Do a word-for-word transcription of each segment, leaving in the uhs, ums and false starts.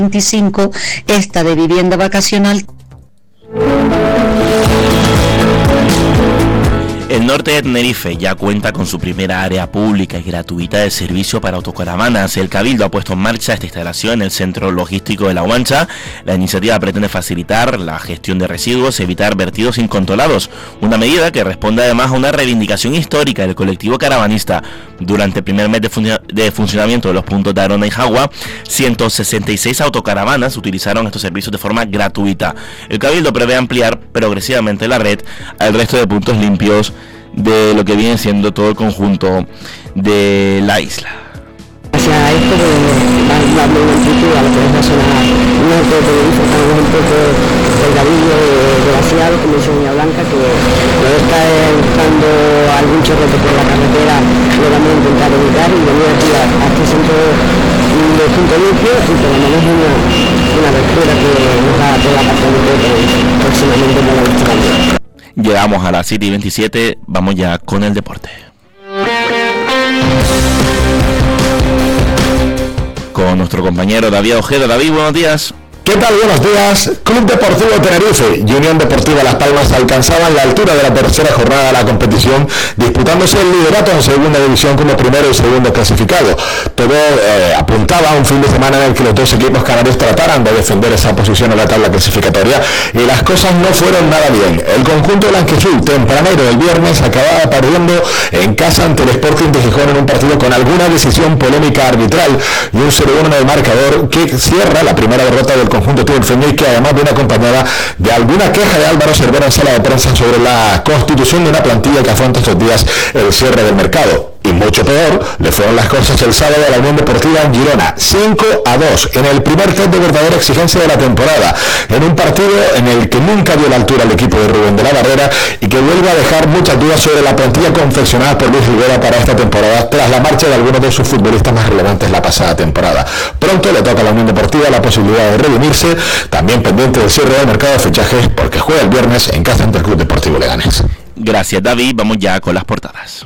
veinticinco, esta de vivienda vacacional. El norte de Tenerife ya cuenta con su primera área pública y gratuita de servicio para autocaravanas. El Cabildo ha puesto en marcha esta instalación en el centro logístico de La Guancha. La iniciativa pretende facilitar la gestión de residuos y evitar vertidos incontrolados, una medida que responde además a una reivindicación histórica del colectivo caravanista. Durante el primer mes de, fun- de funcionamiento de los puntos de Arona y Jagua, ciento sesenta y seis autocaravanas utilizaron estos servicios de forma gratuita. El Cabildo prevé ampliar progresivamente la red al resto de puntos limpios de lo que viene siendo todo el conjunto de la isla. Hacia esto de darle una amplitud a lo que es la zona norte de Tenerife, estamos un poco el Cabildo de, de la ciudad, como dice Doña Blanca, que no está buscando algún chorrete por la carretera, lo vamos a intentar evitar y venir aquí a, a este centro de punto limpio y por lo menos una, una apertura que nos da toda la parte de próximamente por la vista también. Llegamos a las siete y veintisiete, vamos ya con el deporte. Con nuestro compañero David Ojeda. David, buenos días. ¿Qué tal? Buenos días. Club Deportivo Tenerife y Unión Deportiva Las Palmas alcanzaban la altura de la tercera jornada de la competición, disputándose el liderato en segunda división como primero y segundo clasificado. Todo eh, apuntaba a un fin de semana en el que los dos equipos canarios trataran de defender esa posición en la tabla clasificatoria y las cosas no fueron nada bien. El conjunto blanquiazul tempranero del viernes acababa perdiendo en casa ante el Sporting de Gijón en un partido con alguna decisión polémica arbitral y un cero uno en el marcador que cierra la primera derrota del conjunto tinerfeño, que además viene acompañada de alguna queja de Álvaro Cervera en sala de prensa sobre la constitución de una plantilla que afronta estos días el cierre del mercado. Y mucho peor le fueron las cosas el sábado a la Unión Deportiva en Girona, cinco a dos, en el primer set de verdadera exigencia de la temporada, en un partido en el que nunca dio la altura al equipo de Rubén de la Barrera y que vuelve a dejar muchas dudas sobre la plantilla confeccionada por Luis Rivera para esta temporada, tras la marcha de algunos de sus futbolistas más relevantes la pasada temporada. Pronto le toca a la Unión Deportiva la posibilidad de redimirse, también pendiente del cierre del mercado de fichajes, porque juega el viernes en casa ante el Club Deportivo Leganés. Gracias, David. Vamos ya con las portadas.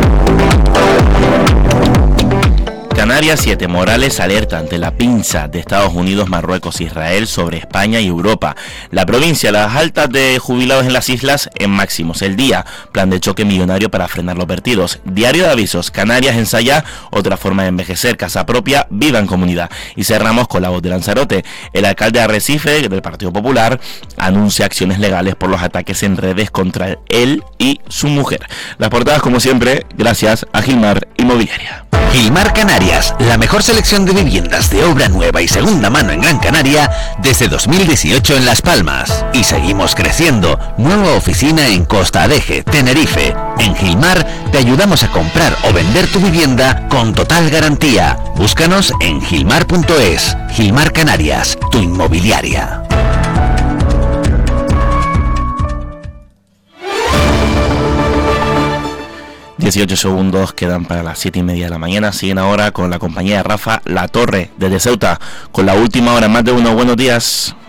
Canarias siete. Morales alerta ante la pinza de Estados Unidos, Marruecos e Israel sobre España y Europa. La provincia, las altas de jubilados en las islas en máximos. El día, plan de choque millonario para frenar los vertidos. Diario de avisos, Canarias ensaya otra forma de envejecer, casa propia, viva en comunidad. Y cerramos con la voz de Lanzarote. El alcalde de Arrecife, del Partido Popular, anuncia acciones legales por los ataques en redes contra él y su mujer. Las portadas, como siempre, gracias a Gilmar Inmobiliaria. Gilmar Canarias, la mejor selección de viviendas de obra nueva y segunda mano en Gran Canaria desde dos mil dieciocho en Las Palmas. Y seguimos creciendo. Nueva oficina en Costa Adeje, Tenerife. En Gilmar te ayudamos a comprar o vender tu vivienda con total garantía. Búscanos en gilmar punto es. Gilmar Canarias, tu inmobiliaria. dieciocho segundos quedan para las siete y media de la mañana. Siguen ahora con la compañía de Rafa La Torre desde Ceuta con la última hora. Más de uno, buenos días.